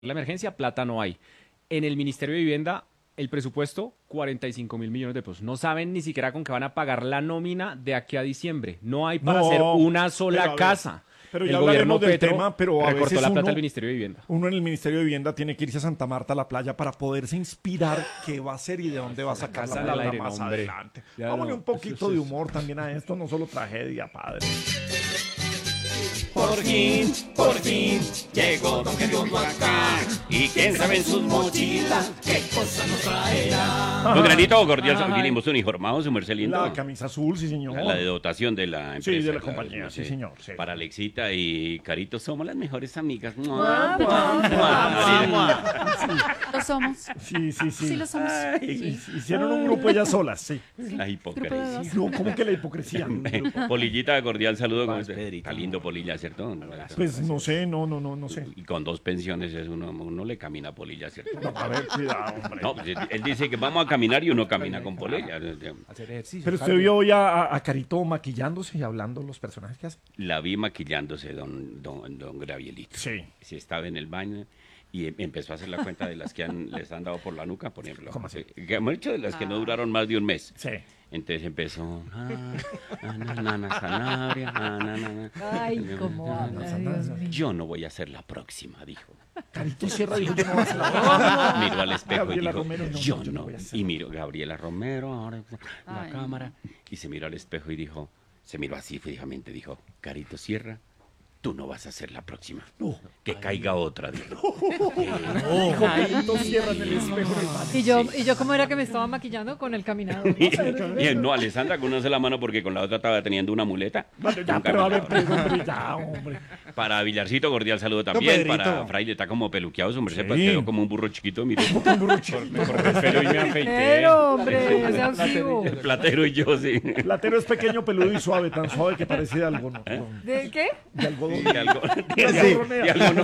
la emergencia, plata no hay. En el Ministerio de Vivienda, el presupuesto, 45.000 millones de pesos. No saben ni siquiera con qué van a pagar la nómina de aquí a diciembre. No hay para hacer una sola casa. Pero El ya gobierno hablaremos del Petro tema, pero a recortó veces la plata uno, del Ministerio de Vivienda. uno en el Ministerio de Vivienda tiene que irse a Santa Marta a la playa para poderse inspirar qué va a hacer y de dónde va a sacar la Casa al plata aire, más no, hombre. adelante. Ya Vámonos no. un poquito de humor también a esto, no solo tragedia, padre. Por fin, llegó Don Gediondo acá. Y quién sabe en sus mochilas qué cosa nos traerá. Don Granito, cordial, vinimos uniformados, su merced lindo. La camisa azul, sí señor. La de dotación de la empresa. Sí, de la compañía, sí, señor. Sí. Para Alexita y Carito somos las mejores amigas. Lo somos. Sí. Sí, lo somos. Hicieron un grupo ellas solas, sí. La hipocresía. No, ¿cómo que la hipocresía? Polillita, cordial saludo. ¿Cómo está? Pedrito. Está lindo Polilla, ¿cierto? Pues no sé, no sé. Y con 2 pensiones es uno le camina a Polilla, ¿cierto? No, a ver, cuidado, hombre. No, pues él dice que vamos a caminar y uno camina con Polilla. Hacer ejercicio. Pero usted vio ya a Carito maquillándose y hablando los personajes que hace. La vi maquillándose, don Gravielito. Sí. Si estaba en el baño y empezó a hacer la cuenta de las que les han dado por la nuca, por ejemplo. ¿Cómo así? Que hemos hecho de las que no duraron más de un mes. Sí. Entonces empezó. Sanabria. Ay, cómo habla, Dios mío. Yo no voy a ser la próxima, dijo. Carito Sierra dijo yo no voy a hacer la Miró al espejo Gabriela y dijo, Romero, no, yo yo no no. voy a hacer. Y miró Gabriela Romero, ahora la Ay. cámara. Y se miró al espejo y dijo, se miró así fijamente, dijo, Carito Sierra, tú no vas a ser la próxima. No. Que caiga otra, dijo. Dijo Carito Sierra en el espejo del baño. Y yo cómo era que me estaba maquillando con el caminador. Y no, Alessandra con una sola mano porque con la otra estaba teniendo una muleta. Bueno, ya, Un pero a ver, caminador. hombre, ya, hombre. Para Villarcito, cordial saludo también. Pedrito. Para Fraile, está como peluqueado, su hombre se Sí. quedó como un burro chiquito, mire. Un burro chiquito. Pero y me afeité. Pero, hombre, no seas vivo. El platero y yo, sí. Platero es pequeño, peludo y suave, tan suave que parece de algodón. ¿De qué? De algodón. De algo, Sí. de algo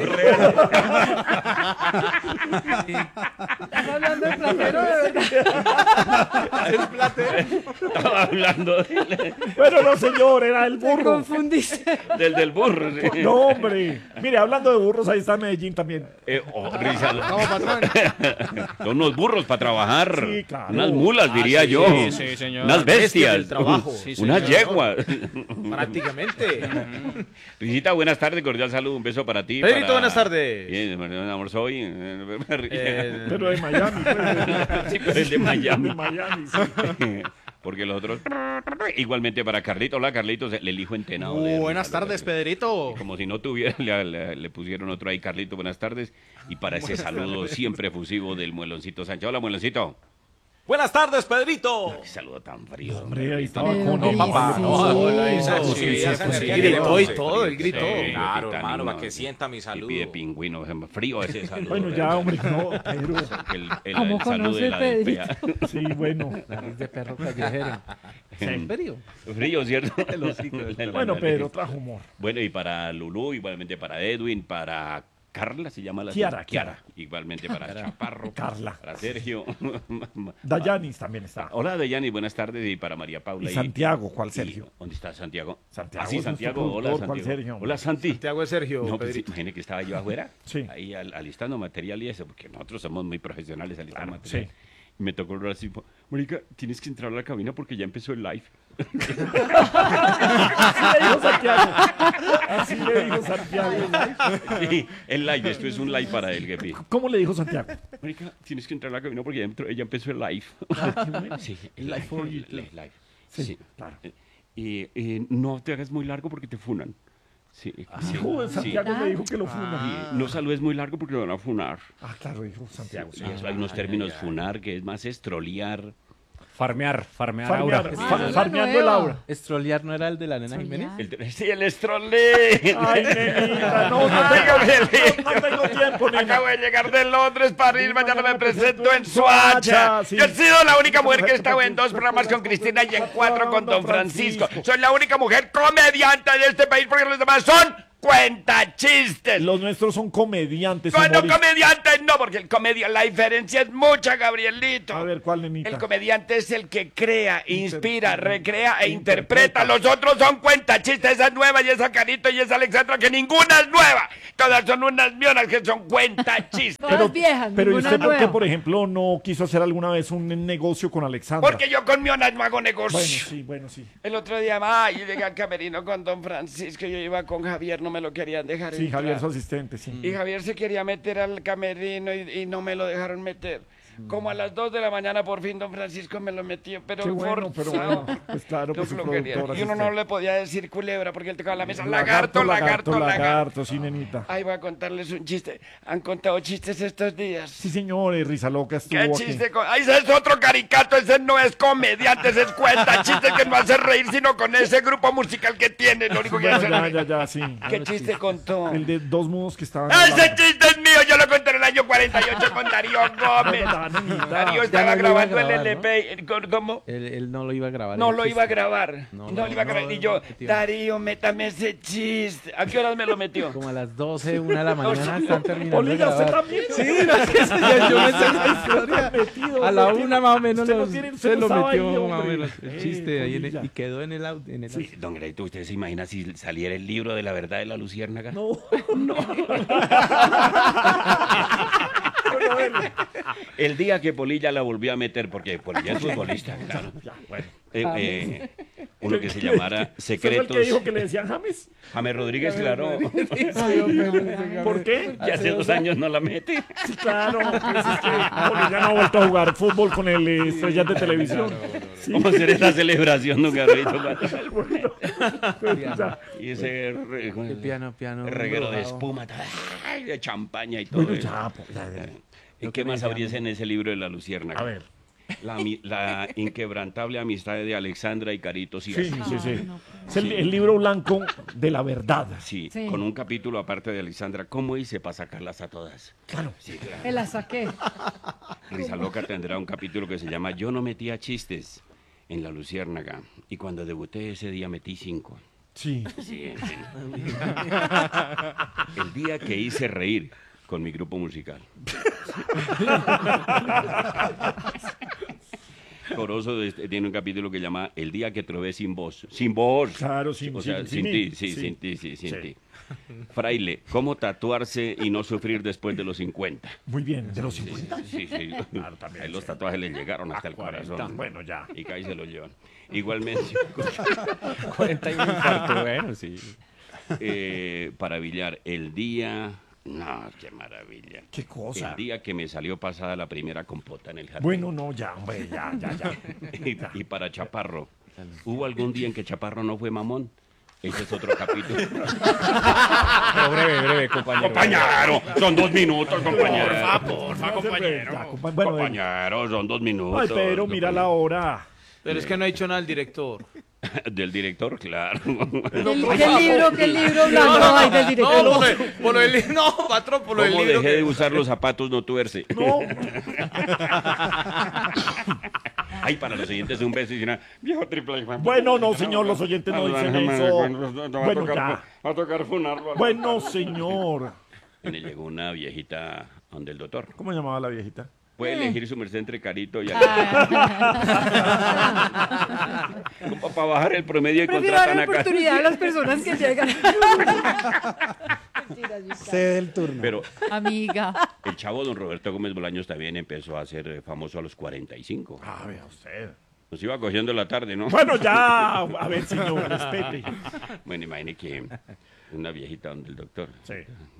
¿Estás hablando del platero de verdad? Estaba hablando Bueno, no, señor, era el Te burro. confundiste. del burro. Sí. No, hombre. Mire, hablando de burros, ahí está Medellín también. Risa. Son unos burros para trabajar. Sí, claro. Unas mulas, diría sí, yo. sí, señor. Unas bestias. Del trabajo. Sí, Unas señor. yeguas. Prácticamente. Risita, buenas tardes, cordial saludo, un beso para ti. Pedrito, para- buenas tardes. Bien, amor, soy. Pero de Miami. Pues. Sí, pero el de Miami. De Miami, sí. Porque los otros. Igualmente para Carlito. Hola, Carlitos, el hijo entenado. de Buenas Risa, tardes, Pedrito. Como si no tuviera, le pusieron otro ahí, Carlito, buenas tardes. Y para ese saludo siempre efusivo del Mueloncito Sánchez. Hola, Mueloncito. Buenas tardes, Pedrito. Qué saludo tan frío. Hombre, ahí estaba Pero con no, el papá, papá. no, Hola, hizo. Sí, Sí, esa pues, energía sí, que gritó y le todo, él gritó. Claro, Vitamina, hermano, para que sienta mi saludo. Y pide pingüino, frío ese saludo. Bueno, ya, hombre, no, pero... El ¿Cómo saludo de conoce la del Pedrito? PEA. Sí, bueno. Nariz de perro callejero. ¿En serio? Frío, ¿cierto? Bueno, Pedro trajo humor. Bueno, y para Lulú, igualmente para Edwin, para Carla, se llama la Kiara. igualmente para Chaparro, Carla. para Sergio. Dayanis también está. Hola, Dayani, buenas tardes, y para María Paula. Y Santiago, ¿cuál y- Sergio? ¿Dónde está Santiago? Santiago Ah, sí, es nuestro Santiago. Hola, productor, ¿cuál Santiago. Sergio? Hola, Santi. Te hago Sergio, No, pues Pedrito. imagine que estaba yo afuera, Sí. ahí alistando material y eso, porque nosotros somos muy profesionales alistando Claro, material. sí. Y me tocó hablar así, marica, tienes que entrar a la cabina porque ya empezó el live. Así le dijo Santiago. Así le dijo Santiago. Sí, el live, esto es un live para él, Gepi. ¿Cómo le dijo Santiago? Marica, tienes que entrar a la cabina porque ya empezó el live. Sí, el live for you. Live. Sí, claro. Y no te hagas muy largo porque te funan. Sí, sí, Dijo, Santiago me dijo que lo funa. No saludes muy largo porque lo van a funar. Ah, claro, dijo Santiago. Sí, eso hay unos términos funar que es más estrolear. Farmear Farmeando aura. el aura. Estrolear no era el de la nena Jiménez. Sí, el estrolé. Ay, nenita, no tengo tiempo, nena. Acabo de llegar de Londres, París, mañana me presento en Soacha. Soacha. Sí. Yo he sido la única mujer que ha estado en 2 programas con Cristina y en 4 con Don Francisco. Soy la única mujer comediante de este país porque los demás son cuenta chistes. Los nuestros son comediantes. Bueno, humoristas. comediantes no, porque la diferencia es mucha, Gabrielito. A ver, ¿cuál, nenita? El comediante es el que crea, inspira, recrea e interpreta. Los otros son cuentachistes, esa es nueva y esa Carito y esa Alexandra, que ninguna es nueva. Todas son unas mionas que son cuentachistes. Todas viejas, Pero ¿y ninguna usted por qué, nueva. por ejemplo, no quiso hacer alguna vez un negocio con Alexandra? Porque yo con mionas no hago negocio. Bueno, sí. El otro día, yo llegué al camerino con don Francisco, yo iba con Javier, no me lo querían dejar Sí, entrar. Javier, su asistente, sí. Y Javier se quería meter al camerino y no me lo dejaron meter. Como a las 2 de la mañana por fin don Francisco me lo metió, pero Qué bueno, pero bueno, pues claro, pues su productora, Y uno asistente. no le podía decir culebra porque él tocaba la mesa. Lagarto, Lagarto. sí, nenita. Ahí voy a contarles un chiste. ¿Han contado chistes estos días? Sí, señores, Risa Loca estuvo ¿Qué aquí. chiste? Ay, ese es otro caricato, ese no es comediante, ese es cuenta chistes que no hace reír, sino con ese grupo musical que tiene, lo único que Bueno, hace reír. ya, sí. ¿Qué chiste contó? El de dos mudos que estaban ¡Ese hablando. chiste es mío! Yo lo conté en el año 48 con Darío Gómez. Darío estaba no lo iba a grabando el grabar, LP. ¿Cómo? Él no lo iba a grabar. No el lo chiste. iba a grabar. No, No lo iba a grabar. Y yo, tío. Darío, métame ese chiste. ¿A qué horas me lo metió? Como a las 12, 1 de la mañana están terminando de Polilla, usted grabar. también. Sí, no, es que eso ya yo me sé la historia. A la una más o menos Usted no tiene- usted se no lo estaba metió ahí, más o hombre. menos el chiste ahí Polilla. y quedó en el audio. Sí, don Greito, ¿usted se imagina si saliera el libro de la verdad de la luciérnaga? No. El día que Polilla la volvió a meter, porque Polilla es futbolista, claro. Uno que se llamara ¿Usted fue el que Secretos. dijo que le decían James? James Rodríguez, claro. ¿Por qué? Que hace 2 años no la mete. Sí, claro, pues es que Polilla no ha vuelto a jugar fútbol con el estrellas de televisión. Sí, ¿Cómo será la celebración, don Gabrielito? pues, ya. Y ese El piano. reguero de embrujado. espuma, ay, de champaña y todo. Bueno, ya, pues, ya. ¿Y qué más habría en ese libro de la luciérnaga? A ver. La inquebrantable amistad de Alexandra y Carito Sí, Cias. sí. Es el libro blanco de la verdad. Sí, Sí. con un capítulo aparte de Alexandra. ¿Cómo hice para sacarlas a todas? Claro. Sí, claro. Me la saqué. Risa Loca tendrá un capítulo que se llama Yo no metía chistes en la luciérnaga. Y cuando debuté ese día metí 5. Sí. Sí, en fin. El día que hice reír con mi grupo musical. Corozo tiene un capítulo que llama El día que trové sin voz. Sin voz. Claro, sin- O sea, sin sin mí. ti, sí, Sí. sin ti, sí, sin Sí. ti. Fraile, ¿cómo tatuarse y no sufrir después de los 50? Muy bien, de los 50. Sí, sí. también, Ahí los sí. tatuajes le llegaron hasta el 40, corazón. bueno, ya. Y ahí se lo llevan. Igualmente, 41 infarto, bueno, sí. para Villar, el día... No, qué maravilla. Qué cosa. El día que me salió pasada la primera compota en el jardín. Bueno, no, ya, hombre, ya. Y para Chaparro, ¿hubo algún día en que Chaparro no fue mamón? Ese es otro capítulo. Pero breve, compañero. Compañero, son 2 minutos, compañero. Porfa, compañero. Ya, bueno, Compañero, son 2 minutos. ay, pero mira la hora. Pero es que no ha dicho nada el director. Del director, claro. ¿Qué libro blanco hay del director? Por lo del no, patrón, por lo del ¿Cómo libro. dejé de usar los zapatos no tuerce? No. Ay, para los oyentes un beso y una viejo triple. Bueno, no, señor, los oyentes no dicen eso. Bueno, ya. Va a tocar funarlo. Bueno, señor. Y le llegó una viejita donde el doctor. ¿Cómo llamaba la viejita? Puede elegir su merced entre Carito y como para bajar el promedio y Prefiero dar contratan la acá. oportunidad a las personas que llegan. Mentiras, yo Cede el turno. Pero Amiga. el chavo don Roberto Gómez Bolaños también empezó a ser famoso a los 45. Ah, vea usted. Nos iba cogiendo la tarde, ¿no? Bueno, ya. A ver, señor, respete. Bueno, imagine que una viejita donde el doctor. Sí.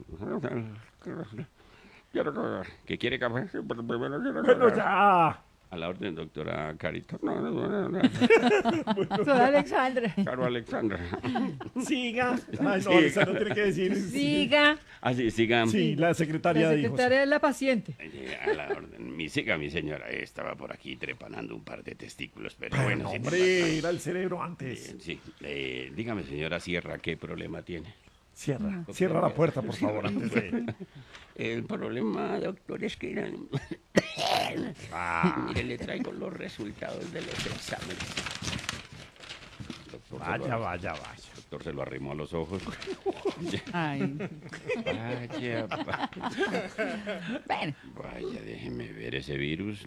¿Que quiere café? Bueno, ya. A la orden, doctora Carito. No, Soy Alexandra. Caro Alexandra. Siga. Ay, no, Siga. esa no tiene que decir. Siga. Así, sigan. Sí, la secretaria La dijo. secretaria es la paciente. A la orden. Siga, mi señora. Estaba por aquí trepanando un par de testículos, pero Bueno, bueno. sí, hombre, era el cerebro antes. Sí. Dígame, señora Sierra, ¿qué problema tiene? Cierra la puerta, por favor, antes de... El problema, doctor, es que mire, le traigo los resultados de los exámenes. Doctor, Vaya. Doctor se lo arrimó a los ojos. Ay. Vaya, Bueno, vaya, déjeme ver ese virus.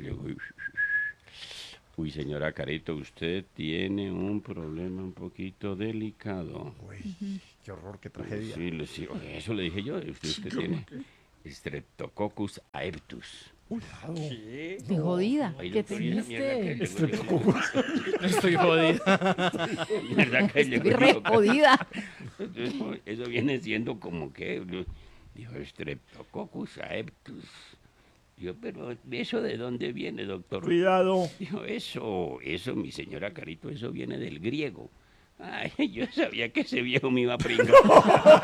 Uy, señora Carito, usted tiene un problema un poquito delicado. Uy, qué horror, qué tragedia. Sí, eso le dije yo. Usted tiene Streptococcus aeptus. Cuidado. qué jodida. Ay, ¿Qué doctor, esa mierda que triste? le huele. Estoy jodido. Mierda que le Estoy huele. re jodida. Eso viene siendo como que, dijo, Streptococcus aeptus. Dijo, pero ¿eso de dónde viene, doctor? Cuidado. Dijo, eso, mi señora Carito, eso viene del griego. Ay, yo sabía que ese viejo me iba a pringar.